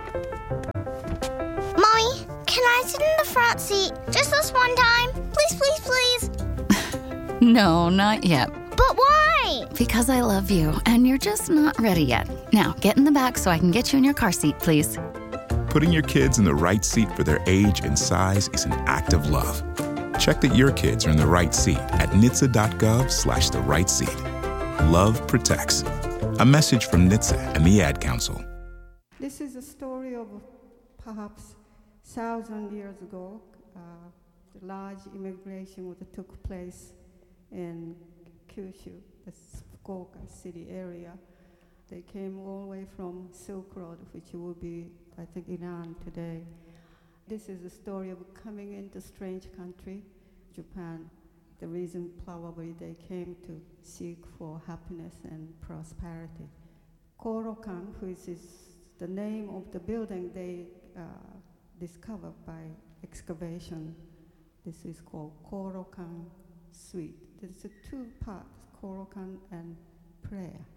Mommy, can I sit in the front seat just this one time? Please, please, please. No, not yet. But why? Because I love you, and you're just not ready yet. Now, get in the back so I can get you in your car seat, please. Putting your kids in the right seat for their age and size is an act of love. Check that your kids are in the right seat at NHTSA.gov/the right seat. Love protects. A message from NHTSA and the Ad Council. This is a story of perhaps 1,000 years ago. The large immigration that took place in Kyushu, the Fukuoka city area. They came all the way from Silk Road, which would be, I think, Iran today. This is a story of coming into strange country, Japan. The reason probably they came to seek for happiness and prosperity. Korokan, which is the name of the building they discovered by excavation. This is called Korokan Suite. There's two parts, Korokan and prayer.